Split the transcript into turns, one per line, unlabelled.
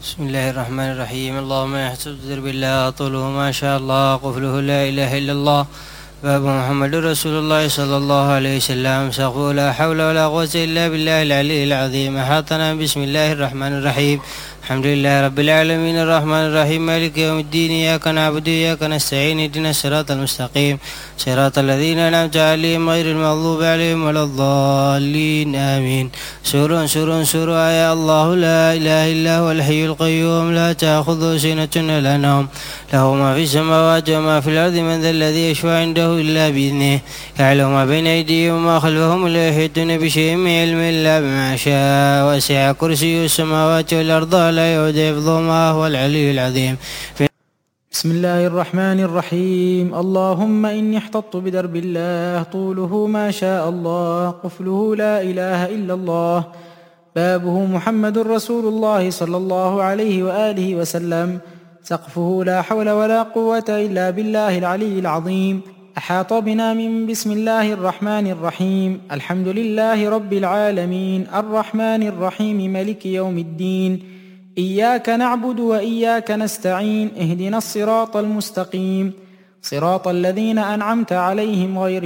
بسم الله الرحمن الرحيم. اللهم يحسب بالله طوله ما شاء الله قفله لا إله إلا الله باب محمد رسول الله صلى الله عليه وسلم سقوا لا حول ولا قوة إلا بالله العلي العظيم. أحاطنا بسم الله الرحمن الرحيم. الحمد لله رب العالمين الرحمن الرحيم مالك يوم الدين إياك نعبد وإياك نستعين اهدنا الصراط المستقيم صراط الذين أنعمت عليهم غير المغضوب عليهم ولا الضالين آمين. سور يا الله لا إله إلا هو الحي القيوم لا تأخذه سنة ولا نوم له ما في السماوات وما في الأرض من ذا الذي يشفع عنده إلا بإذنه يعلم ما بين أيديهم وما خلفهم لا يحيطون بشيء من علم إلا بما شاء وسع كرسيه السماوات والأرض لا يؤوده حفظهما وهو العلي العظيم.
بسم الله الرحمن الرحيم. اللهم إني احتطت بدرب الله طوله ما شاء الله قفله لا إله إلا الله بابه محمد رسول الله صلى الله عليه وآله وسلم سقفه لا حول ولا قوة إلا بالله العلي العظيم. أحاط بنا من بسم الله الرحمن الرحيم. الحمد لله رب العالمين الرحمن الرحيم ملك يوم الدين إياك نعبد وإياك نستعين اهدنا الصراط المستقيم صراط الذين أنعمت عليهم غير